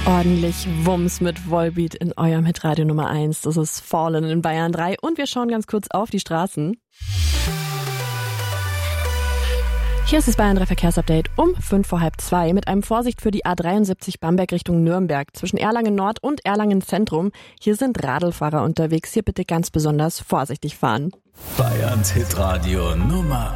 Ordentlich Wumms mit Volbeat in eurem Hitradio Nummer 1. Das ist Fallen in Bayern 3 und wir schauen ganz kurz auf die Straßen. Hier ist das Bayern 3 Verkehrsupdate um 1:55 mit einem Vorsicht für die A73 Bamberg Richtung Nürnberg zwischen Erlangen Nord und Erlangen Zentrum. Hier sind Radlfahrer unterwegs. Hier bitte ganz besonders vorsichtig fahren. Bayerns Hitradio Nummer